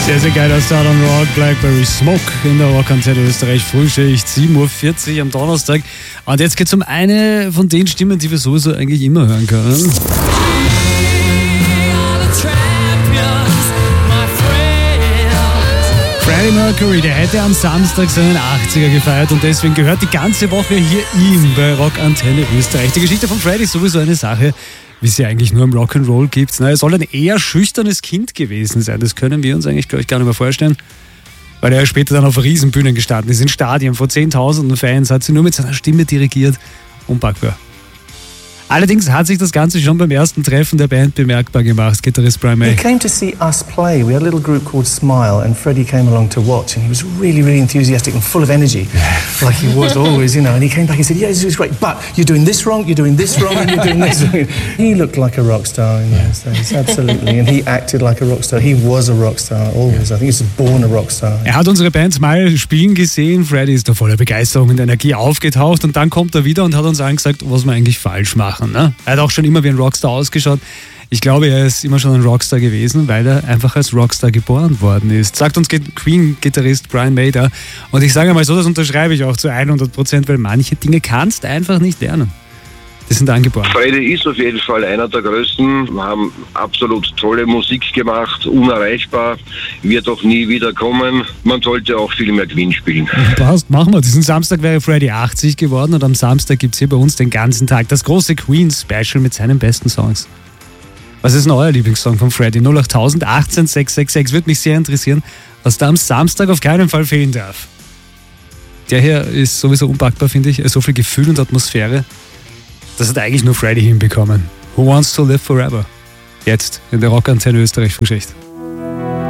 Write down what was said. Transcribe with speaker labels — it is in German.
Speaker 1: Sehr, sehr geiler Start on Rock, Blackberry Smoke in der Rockantenne Österreich, Frühschicht, 7.40 Uhr am Donnerstag. Und jetzt geht es um eine von den Stimmen, die wir sowieso eigentlich immer hören können. Freddie Mercury, der hätte am Samstag seinen 80er gefeiert und deswegen gehört die ganze Woche hier ihm bei Rockantenne Österreich. Die Geschichte von Freddie ist sowieso eine Sache, wie es ja eigentlich nur im Rock'n'Roll gibt. Er soll ein eher schüchternes Kind gewesen sein. Das können wir uns eigentlich, glaube ich, gar nicht mehr vorstellen. Weil er später dann auf Riesenbühnen gestanden ist, in Stadien vor Zehntausenden Fans, hat sie nur mit seiner Stimme dirigiert. Unpackbar. Allerdings hat sich das Ganze schon beim ersten Treffen der Band bemerkbar gemacht, Gitarrist Brian May.
Speaker 2: He came to see us play. We had a little group called Smile, and Freddie came along to watch, and he was really, really enthusiastic and full of energy, like he was always, you know. And he came back and said, "Yeah, this is great, but you're doing this wrong, you're doing this wrong, and you're doing this wrong." He looked like a rock star in those days, absolutely, and he acted like a rock star. He was a rock star always. I think he was born a rock star.
Speaker 1: Er hat unsere Band Smile spielen gesehen. Freddie ist da voller Begeisterung und Energie aufgetaucht und dann kommt er wieder und hat uns allen gesagt, was wir eigentlich falsch machen. Ne? Er hat auch schon immer wie ein Rockstar ausgeschaut. Ich glaube, er ist immer schon ein Rockstar gewesen, weil er einfach als Rockstar geboren worden ist. Sagt uns Queen-Gitarrist Brian May da. Und ich sage mal so, das unterschreibe ich auch zu 100%, weil manche Dinge kannst du einfach nicht lernen. Die sind angeboren.
Speaker 3: Freddie ist auf jeden Fall einer der Größten. Wir haben absolut tolle Musik gemacht, unerreichbar, wird auch nie wieder kommen. Man sollte auch viel mehr Queen spielen.
Speaker 1: Passt, machen wir. Diesen Samstag wäre Freddie 80 geworden und am Samstag gibt es hier bei uns den ganzen Tag das große Queen-Special mit seinen besten Songs. Was ist denn euer Lieblingssong von Freddie? 08000 18 666. Würde mich sehr interessieren, was da am Samstag auf keinen Fall fehlen darf. Der hier ist sowieso unpackbar, finde ich. So viel Gefühl und Atmosphäre. Das hat eigentlich nur Freddie hinbekommen. Who Wants to Live Forever? Jetzt in der Rockantenne Österreich Frühschicht.